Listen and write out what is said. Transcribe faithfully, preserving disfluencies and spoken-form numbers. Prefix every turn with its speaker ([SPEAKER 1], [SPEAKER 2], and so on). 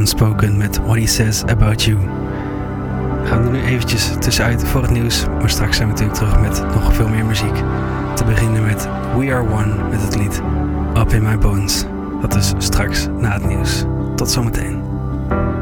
[SPEAKER 1] Unspoken met What He Says About You. We gaan er nu eventjes tussenuit voor het nieuws, maar straks zijn we natuurlijk terug met nog veel meer muziek. Te beginnen met We Are One met het lied Up In My Bones. Dat is straks na het nieuws. Tot zometeen.